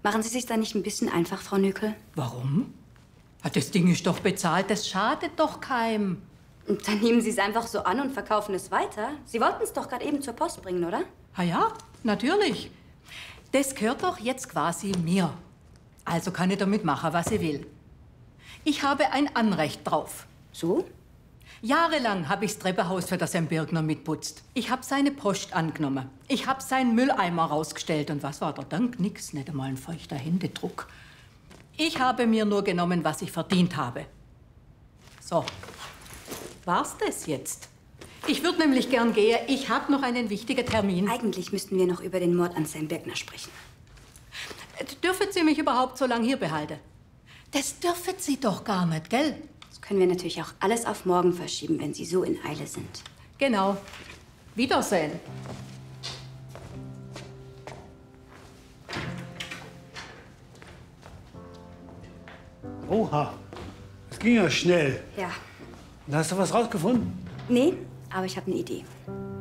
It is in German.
Machen Sie sich da nicht ein bisschen einfach, Frau Nökel? Warum? Das Ding ist doch bezahlt, das schadet doch keinem. Und dann nehmen Sie es einfach so an und verkaufen es weiter. Sie wollten es doch gerade eben zur Post bringen, oder? Ah ja, natürlich. Das gehört doch jetzt quasi mir. Also kann ich damit machen, was ich will. Ich habe ein Anrecht drauf. So? Jahrelang habe ich das Treppenhaus für das Herrn Birkner mitputzt. Ich habe seine Post angenommen. Ich habe seinen Mülleimer rausgestellt. Und was war der Dank? Nix, nicht einmal ein feuchter Händedruck. Ich habe mir nur genommen, was ich verdient habe. So, war's das jetzt? Ich würde nämlich gern gehen. Ich habe noch einen wichtigen Termin. Eigentlich müssten wir noch über den Mord an Sam Birkner sprechen. Dürfen Sie mich überhaupt so lange hier behalten? Das dürfen Sie doch gar nicht, gell? Das können wir natürlich auch alles auf morgen verschieben, wenn Sie so in Eile sind. Genau. Wiedersehen. Oha, das ging ja schnell. Ja. Und hast du was rausgefunden? Nee, aber ich habe eine Idee.